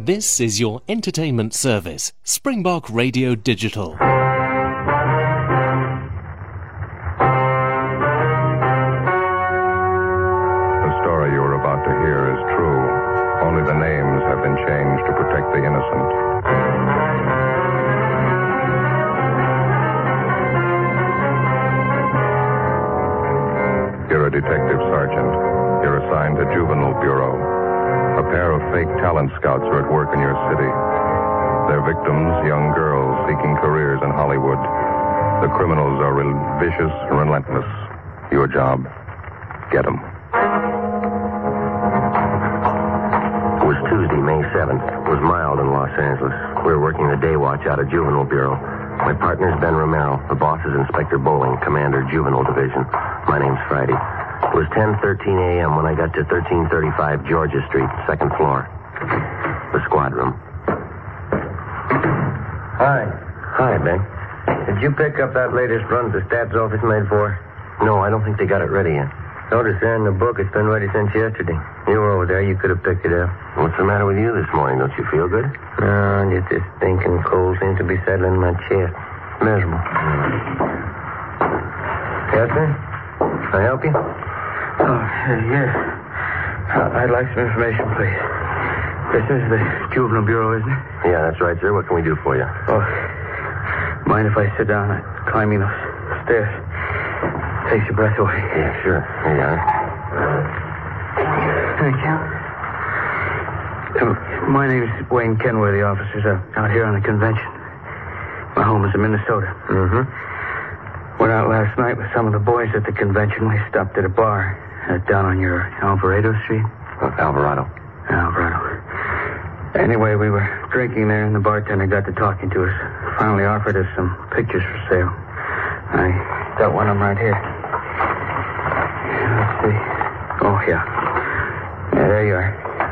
This is your entertainment service, Springbok Radio Digital. The story you are about to hear is true. Only the names have been changed to protect the innocent. You're a detective sergeant. You're assigned to Juvenile Bureau. A pair of fake talent scouts are at work in your city. Their victims, young girls seeking careers in Hollywood. The criminals are vicious and relentless. Your job, get them. It was Tuesday, May 7th. It was mild in Los Angeles. We were working the day watch out of Juvenile Bureau. My partner's Ben Romero. The boss is Inspector Bowling, Commander, Juvenile Division. My name's Friday. It was 10:13 a.m. when I got to 1335 Georgia Street, second floor. The squad room. Hi. Hi, Ben. Did you pick up that latest run the stats office made for? No, I don't think they got it ready yet. Notice there in the book it's been ready since yesterday. You were over there. You could have picked it up. What's the matter with you this morning? Don't you feel good? No, just this stinking cold seems to be settling in my chest. Miserable. Yes, sir? Can I help you? Oh, yes. I'd like some information, please. This is the Juvenile Bureau, isn't it? Yeah, that's right, sir. What can we do for you? Oh, mind if I sit down? I'm climbing those stairs. Takes your breath away. Yeah, sure. Here you are. Thank you. My name is Wayne Kenworthy, officers. I'm out here on the convention. My home is in Minnesota. Mm-hmm. Went out last night with some of the boys at the convention. We stopped at a bar down on your Alvarado Street. Alvarado. Alvarado. Anyway, we were drinking there, and the bartender got to talking to us. Finally offered us some pictures for sale. I got one of them right here. Let's see. Oh, yeah. Yeah, there you are.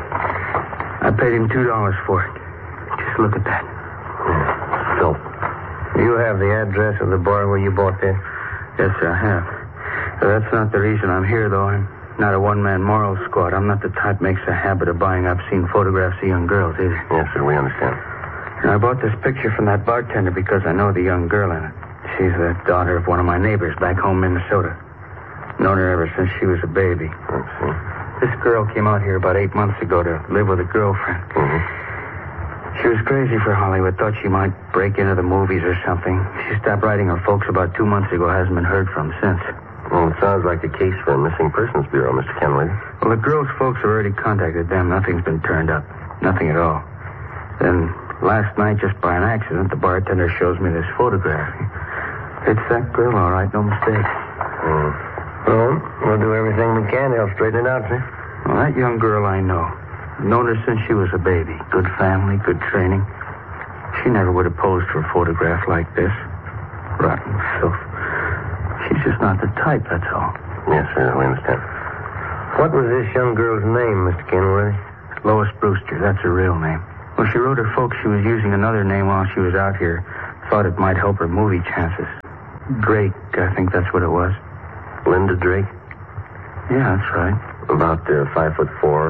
I paid him $2 for it. Just look at that. Phil. You have the address of the bar where you bought that? Yes, sir, I have. That's not the reason I'm here, though. I'm not a one-man moral squad. I'm not the type makes a habit of buying obscene photographs of young girls, either. Yes, sir, we understand. And I bought this picture from that bartender because I know the young girl in it. She's the daughter of one of my neighbors back home in Minnesota. Known her ever since she was a baby. I see. This girl came out here about 8 months ago to live with a girlfriend. Mm-hmm. She was crazy for Hollywood. Thought she might break into the movies or something. She stopped writing her folks about 2 months ago. Hasn't been heard from since. Well, it sounds like a case for a missing persons bureau, Mr. Kenworthy. Well, the girl's folks have already contacted them. Nothing's been turned up. Nothing at all. Then last night, just by an accident, the bartender shows me this photograph. It's that girl, all right. No mistake. Well, we'll do everything we can to help straighten it out, sir. Well, that young girl I know. Known her since she was a baby. Good family, good training. She never would have posed for a photograph like this. Rotten filth. She's just not the type, that's all. Yes, sir, we understand. What was this young girl's name, Mr. Kenworthy? Lois Brewster, that's her real name. Well, she wrote her folks she was using another name while she was out here. Thought it might help her movie chances. Drake, I think that's what it was. Linda Drake? Yeah, that's right. About 5'4",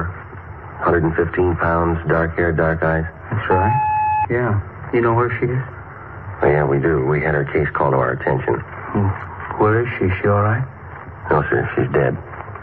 115 pounds, dark hair, dark eyes. That's right. Yeah. You know where she is? Oh, yeah, we do. We had her case called to our attention. Where is she? Is she all right? No, sir, she's dead.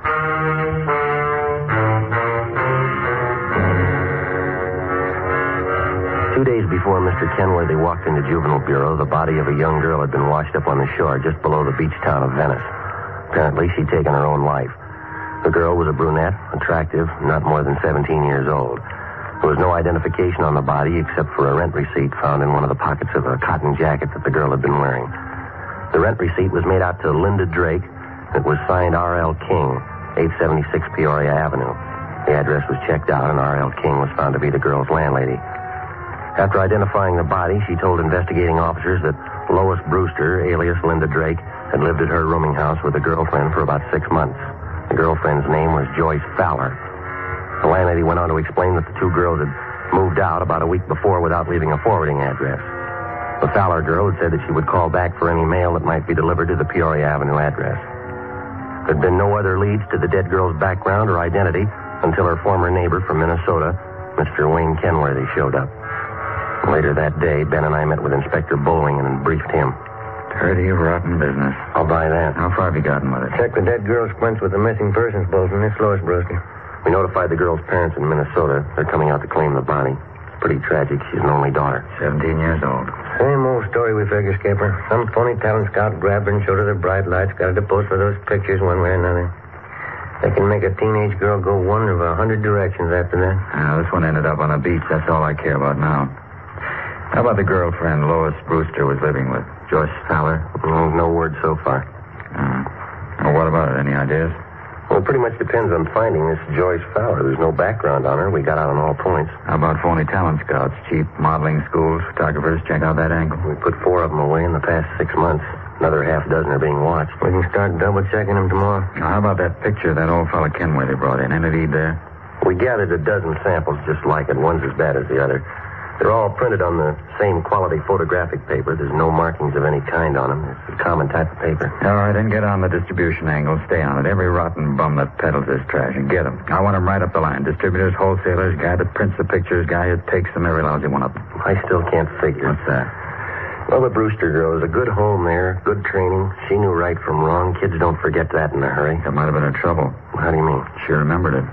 2 days before Mr. Kenworthy walked into Juvenile Bureau, the body of a young girl had been washed up on the shore just below the beach town of Venice. Apparently, she'd taken her own life. The girl was a brunette, attractive, not more than 17 years old. There was no identification on the body except for a rent receipt found in one of the pockets of a cotton jacket that the girl had been wearing. The rent receipt was made out to Linda Drake. It was signed R.L. King, 876 Peoria Avenue. The address was checked out, and R.L. King was found to be the girl's landlady. After identifying the body, she told investigating officers that Lois Brewster, alias Linda Drake, had lived at her rooming house with a girlfriend for about 6 months. The girlfriend's name was Joyce Fowler. The landlady went on to explain that the two girls had moved out about a week before without leaving a forwarding address. The Fowler girl had said that she would call back for any mail that might be delivered to the Peoria Avenue address. There had been no other leads to the dead girl's background or identity until her former neighbor from Minnesota, Mr. Wayne Kenworthy showed up. Later that day, Ben and I met with Inspector Bowling and briefed him. Dirty, rotten business. I'll buy that. How far have you gotten with it? Check the dead girl's prints with the missing persons bulletin. It's Lois Brewster. We notified the girl's parents in Minnesota. They're coming out to claim the body. It's pretty tragic. She's an only daughter. 17 years old. Same old story we figure, Skipper. Some phony talent scout grabbed her and showed her the bright lights. Got her to pose for those pictures one way or another. They can make a teenage girl go one of 100 directions after that. This one ended up on a beach. That's all I care about now. How about the girlfriend Lois Brewster was living with? Joyce Fowler? No word so far. Well, what about it? Any ideas? Well, it pretty much depends on finding this Joyce Fowler. There's no background on her. We got out on all points. How about phony talent scouts? Cheap modeling schools, photographers? Check out that angle. We put 4 of them away in the past 6 months. Another half dozen are being watched. We can start double-checking them tomorrow. Now, how about that picture that old fella Kenworthy brought in? Any lead there? We gathered a dozen samples just like it. One's as bad as the other. They're all printed on the same quality photographic paper. There's no markings of any kind on them. It's a common type of paper. All right, then get on the distribution angle. Stay on it. Every rotten bum that peddles this trash, and get them. I want them right up the line. Distributors, wholesalers, guy that prints the pictures, guy that takes them, every lousy one of them. I still can't figure. What's that? Well, the Brewster girl is a good home there, good training. She knew right from wrong. Kids don't forget that in a hurry. That might have been her trouble. How do you mean? She remembered it.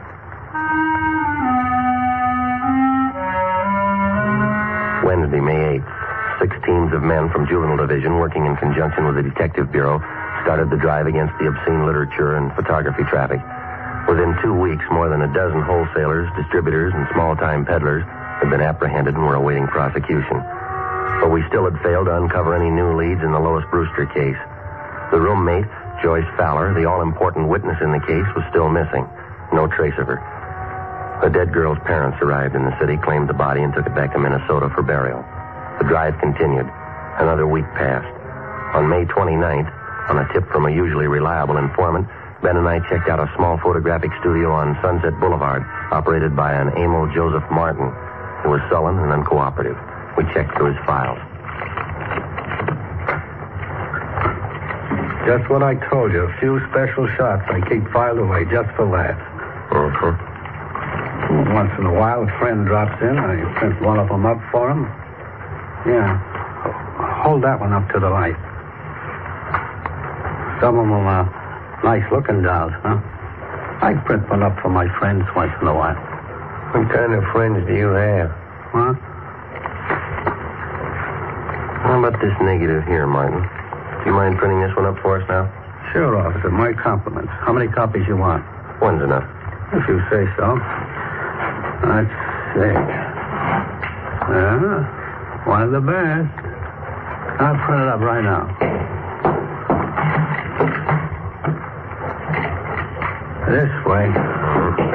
Wednesday, May 8th. 6 teams of men from Juvenile Division, working in conjunction with the Detective Bureau, started the drive against the obscene literature and photography traffic. Within 2 weeks, more than a dozen wholesalers, distributors, and small-time peddlers had been apprehended and were awaiting prosecution. But we still had failed to uncover any new leads in the Lois Brewster case. The roommate, Joyce Fowler, the all-important witness in the case, was still missing. No trace of her. The dead girl's parents arrived in the city, claimed the body, and took it back to Minnesota for burial. The drive continued. Another week passed. On May 29th, on a tip from a usually reliable informant, Ben and I checked out a small photographic studio on Sunset Boulevard, operated by an Emil Joseph Martin, who was sullen and uncooperative. We checked through his files. Just what I told you. A few special shots I keep filed away just for laughs. Once in a while, a friend drops in. I print one of them up for him. Yeah. Hold that one up to the light. Some of them are nice-looking dolls, huh? I print one up for my friends once in a while. What kind of friends do you have? Huh? How about this negative here, Martin? Do you mind printing this one up for us now? Sure, officer. My compliments. How many copies you want? One's enough. If you say so. Let's see. One of the best. I'll print it up right now. This way.